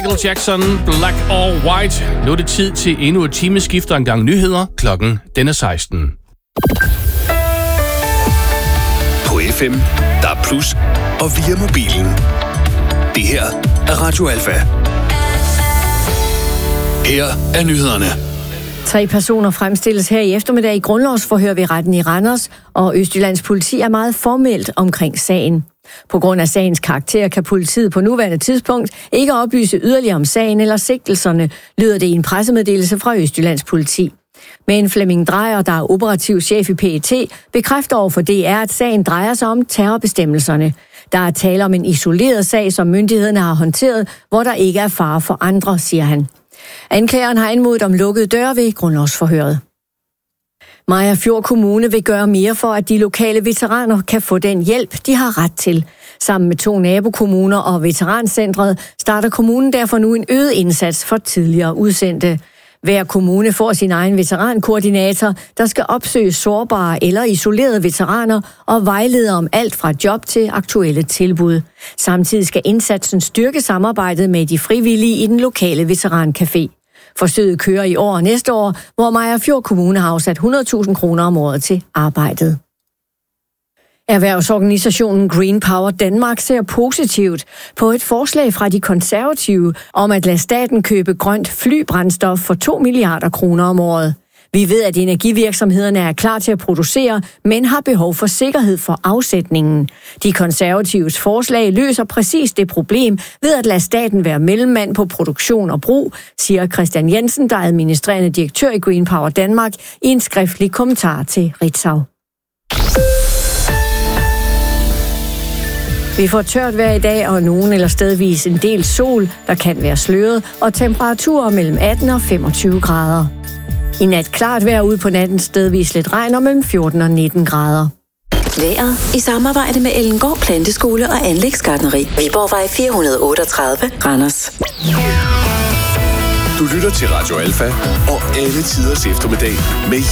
Michael Jackson, Black or White. Nu er det tid til endnu et timeskift og en gang nyheder. Klokken den er 16. På FM, der er plus, og via mobilen. Det her er Radio Alfa. Her er nyhederne. 3 personer fremstilles her i eftermiddag i grundlovsforhør ved retten i Randers, og Østjyllands politi er meget formelt omkring sagen. På grund af sagens karakter kan politiet på nuværende tidspunkt ikke oplyse yderligere om sagen eller sigtelserne, lyder det i en pressemeddelelse fra Østjyllands politi. Men Flemming Dreyer, der er operativ chef i PET, bekræfter over for DR, at sagen drejer sig om terrorbestemmelserne. Der er tale om en isoleret sag, som myndighederne har håndteret, hvor der ikke er fare for andre, siger han. Anklageren har anmodet om lukkede døre ved grundlovsforhøret. Mariagerfjord Kommune vil gøre mere for, at de lokale veteraner kan få den hjælp, de har ret til. Sammen med 2 nabokommuner og veterancentret starter kommunen derfor nu en øget indsats for tidligere udsendte. Hver kommune får sin egen veterankoordinator, der skal opsøge sårbare eller isolerede veteraner og vejlede om alt fra job til aktuelle tilbud. Samtidig skal indsatsen styrke samarbejdet med de frivillige i den lokale veterancafé. Forsøget kører i år og næste år, hvor Mariagerfjord Kommune har afsat 100.000 kroner om året til arbejdet. Erhvervsorganisationen Green Power Danmark ser positivt på et forslag fra de konservative om at lade staten købe grønt flybrændstof for 2 milliarder kroner om året. Vi ved, at energivirksomhederne er klar til at producere, men har behov for sikkerhed for afsætningen. De konservatives forslag løser præcis det problem ved at lade staten være mellemmand på produktion og brug, siger Christian Jensen, der er administrerende direktør i Green Power Danmark, i en skriftlig kommentar til Ritzau. Vi får tørt vejr i dag, og nogen eller stedvis en del sol, der kan være sløret, og temperaturer mellem 18 og 25 grader. I nat klart vejr ude på natten, stedvis lidt regn og mellem 14 og 19 grader. Vejret i samarbejde med Ellengård Planteskole og Anlægsgartneri. Viborgvej 438, Randers. Du lytter til Radio Alfa og alle tiders eftermiddag med